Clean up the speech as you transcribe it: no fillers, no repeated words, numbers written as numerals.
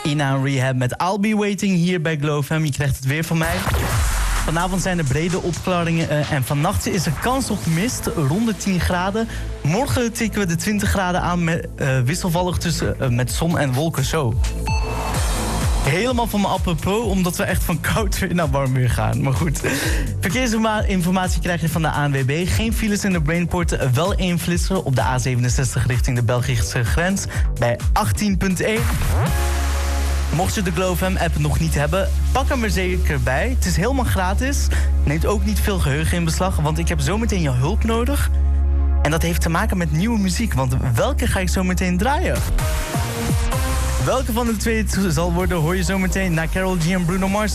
Ina Rehab met I'll Be Waiting hier bij Glow FM. Je krijgt het weer van mij. Vanavond zijn er brede opklaringen en vannacht is er kans op mist rond de 10 graden. Morgen tikken we de 20 graden aan met, wisselvallig tussen met zon en wolken zo. Helemaal van me apropos, omdat we echt van koud weer naar warm weer gaan. Maar goed, verkeersinformatie krijg je van de ANWB. Geen files in de Brainport, wel 1 flitser op de A67 richting de Belgische grens bij 18.1. Mocht je de Glow FM app nog niet hebben, pak hem er zeker bij. Het is helemaal gratis. Neemt ook niet veel geheugen in beslag, want ik heb zometeen je hulp nodig. En dat heeft te maken met nieuwe muziek, want welke ga ik zo meteen draaien? Welke van de twee het zal worden, hoor je zo meteen naar Karol G en Bruno Mars.